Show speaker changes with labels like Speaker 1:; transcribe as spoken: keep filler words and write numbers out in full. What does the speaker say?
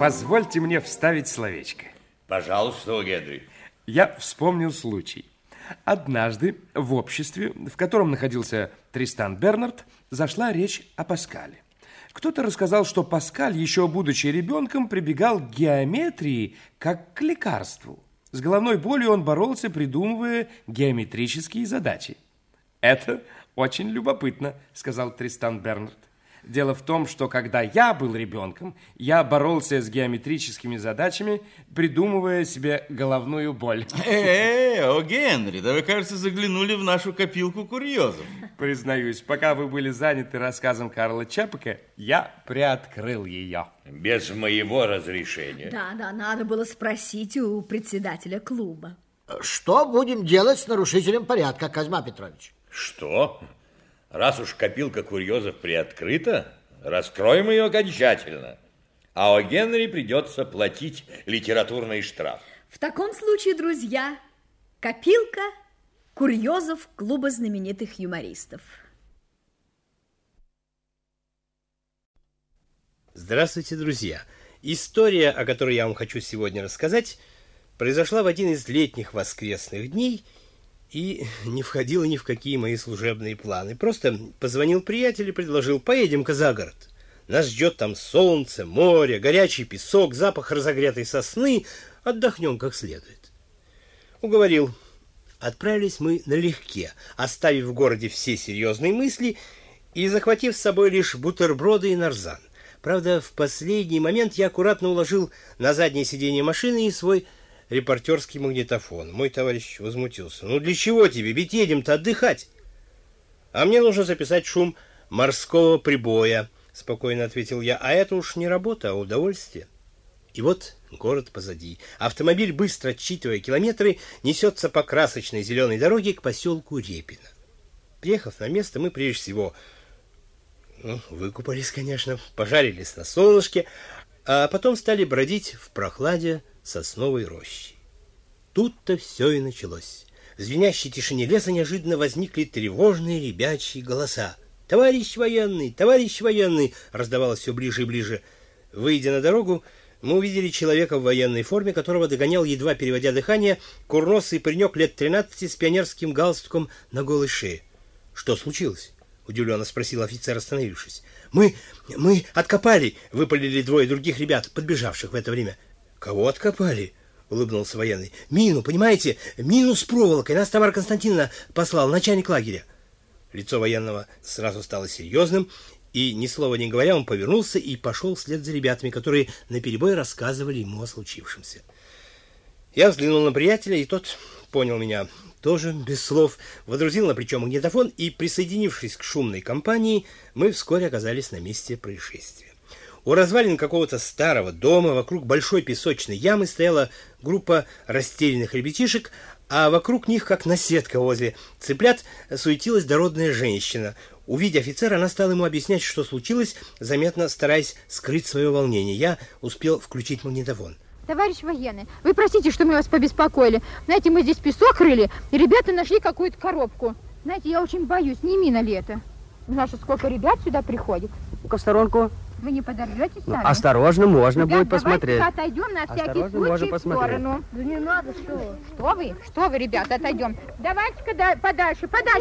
Speaker 1: Позвольте мне вставить словечко.
Speaker 2: Пожалуйста, О. Генри.
Speaker 1: Я вспомнил случай. Однажды в обществе, в котором находился Тристан Бернард, зашла речь о Паскале. Кто-то рассказал, что Паскаль, еще будучи ребенком, прибегал к геометрии как к лекарству. С головной болью он боролся, придумывая геометрические задачи. «Это очень любопытно», — сказал Тристан Бернард. «Дело в том, что когда я был ребенком, я боролся с геометрическими задачами, придумывая себе головную боль».
Speaker 2: Эй, О. Генри, да вы, кажется, заглянули в нашу копилку курьезов.
Speaker 1: Признаюсь, пока вы были заняты рассказом Карла Чапека, я приоткрыл ее.
Speaker 2: Без моего разрешения.
Speaker 3: Да, да, надо было спросить у председателя клуба.
Speaker 4: Что будем делать с нарушителем порядка, Козьма Петрович?
Speaker 2: Что? Раз уж копилка курьезов приоткрыта, раскроем ее окончательно. А О. Генри придется платить литературный штраф.
Speaker 3: В таком случае, друзья, копилка курьезов клуба знаменитых юмористов.
Speaker 5: Здравствуйте, друзья! История, о которой я вам хочу сегодня рассказать, произошла в один из летних воскресных дней и не входила ни в какие мои служебные планы. Просто позвонил приятель и предложил: поедем-ка за город. Нас ждет там солнце, море, горячий песок, запах разогретой сосны. Отдохнем как следует. Уговорил. Отправились мы налегке, оставив в городе все серьезные мысли и захватив с собой лишь бутерброды и нарзан. Правда, в последний момент я аккуратно уложил на заднее сиденье машины и свой репортерский магнитофон. Мой товарищ возмутился: ну для чего тебе? Ведь едем-то отдыхать. А мне нужно записать шум морского прибоя, спокойно ответил я. А это уж не работа, а удовольствие. И вот город позади. Автомобиль, быстро отсчитывая километры, несется по красочной зеленой дороге к поселку Репино. Приехав на место, мы прежде всего ну, выкупались, конечно, пожарились на солнышке, а потом стали бродить в прохладе сосновой рощи. Тут-то все и началось. В звенящей тишине леса неожиданно возникли тревожные ребячьи голоса. «Товарищ военный! Товарищ военный!» раздавалось все ближе и ближе. Выйдя на дорогу, мы увидели человека в военной форме, которого догонял, едва переводя дыхание, курносый паренек лет тринадцати с пионерским галстуком на голой шее. «Что случилось?» — удивленно спросил офицер, остановившись. «Мы... мы откопали!» — выпалили двое других ребят, подбежавших в это время. «Кого откопали?» — улыбнулся военный. «Мину, понимаете? Мину с проволокой. Нас Тамара Константиновна послал, начальник лагеря». Лицо военного сразу стало серьезным, и, ни слова не говоря, он повернулся и пошел вслед за ребятами, которые наперебой рассказывали ему о случившемся. Я взглянул на приятеля, и тот понял меня тоже без слов, водрузил на плечо магнитофон, и, присоединившись к шумной компании, мы вскоре оказались на месте происшествия. У развалин какого-то старого дома вокруг большой песочной ямы стояла группа растерянных ребятишек, а вокруг них, как наседка возле цыплят, суетилась дородная женщина. Увидя офицера, она стала ему объяснять, что случилось, заметно стараясь скрыть свое волнение. Я успел включить магнитофон.
Speaker 6: Товарищ военный, вы простите, что мы вас побеспокоили. Знаете, мы здесь песок рыли, и ребята нашли какую-то коробку. Знаете, я очень боюсь, не мина ли это? Знаешь, сколько ребят сюда приходит.
Speaker 7: Ну-ка, в сторонку.
Speaker 6: Вы не подорветесь сами?
Speaker 7: Ну, осторожно, можно
Speaker 6: Ребят,
Speaker 7: будет посмотреть.
Speaker 6: Давайте отойдем на всякий
Speaker 7: Осторожно,
Speaker 6: случай
Speaker 7: можно
Speaker 6: в
Speaker 7: посмотреть.
Speaker 6: сторону.
Speaker 3: Да не надо, что вы.
Speaker 6: Что вы? Что вы, ребята, отойдем. Давайте-ка да, подальше, подальше.